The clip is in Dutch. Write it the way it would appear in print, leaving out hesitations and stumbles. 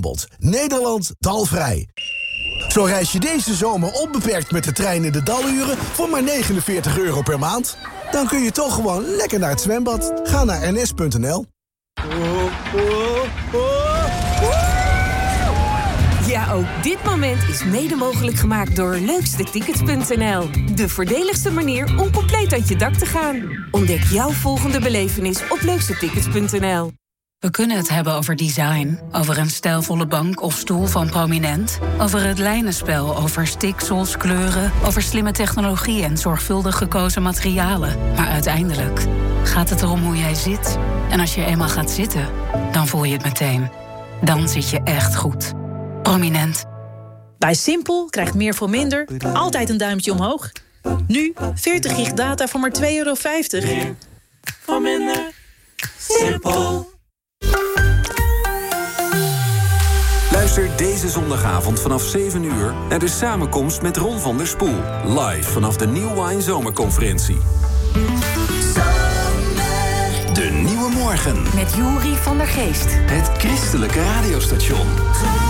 Nederland dalvrij. Zo reis je deze zomer onbeperkt met de trein in de daluren voor maar €49 per maand. Dan kun je toch gewoon lekker naar het zwembad. Ga naar ns.nl. Ja, ook dit moment is mede mogelijk gemaakt door leukstetickets.nl. De voordeligste manier om compleet uit je dak te gaan. Ontdek jouw volgende belevenis op leukstetickets.nl. We kunnen het hebben over design, over een stijlvolle bank of stoel van Prominent, over het lijnenspel, over stiksels, kleuren, over slimme technologie en zorgvuldig gekozen materialen. Maar uiteindelijk gaat het erom hoe jij zit. En als je eenmaal gaat zitten, dan voel je het meteen. Dan zit je echt goed. Prominent. Bij Simpel krijgt meer voor minder altijd een duimpje omhoog. Nu 40 gig data voor maar €2,50. Meer voor minder. Simpel. Luister deze zondagavond vanaf 7 uur naar de samenkomst met Ron van der Spoel. Live vanaf de New Wine Zomerconferentie. De Nieuwe Morgen. Met Juri van der Geest. Het christelijke radiostation.